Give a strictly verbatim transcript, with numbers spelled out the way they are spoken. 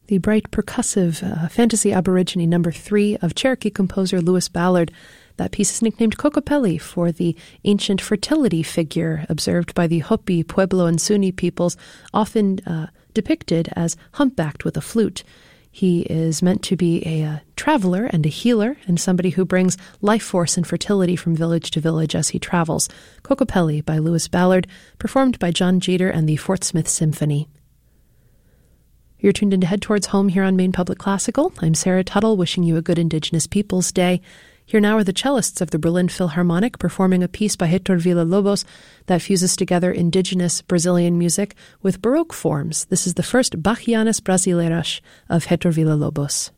The bright percussive uh, fantasy aborigine number three of Cherokee composer Lewis Ballard. That piece is nicknamed Kokopelli for the ancient fertility figure observed by the Hopi, Pueblo, and Zuni peoples, often uh, depicted as humpbacked with a flute. He is meant to be a, a traveler and a healer, and somebody who brings life force and fertility from village to village as he travels. Kokopelli by Lewis Ballard, performed by John Jeter and the Fort Smith Symphony. You're tuned in to Head Towards Home here on Maine Public Classical. I'm Sarah Tuttle, wishing you a good Indigenous Peoples Day. Here now are the cellists of the Berlin Philharmonic performing a piece by Héctor Villa-Lobos that fuses together indigenous Brazilian music with Baroque forms. This is the first Bachianas Brasileiras of Héctor Villa-Lobos.